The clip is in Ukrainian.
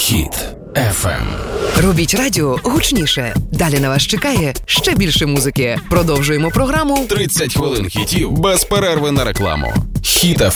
Хіт FM. Робіть радіо гучніше. Далі на вас чекає ще більше музики. Продовжуємо програму. 30 хвилин хітів без перерви на рекламу. Хіт FM.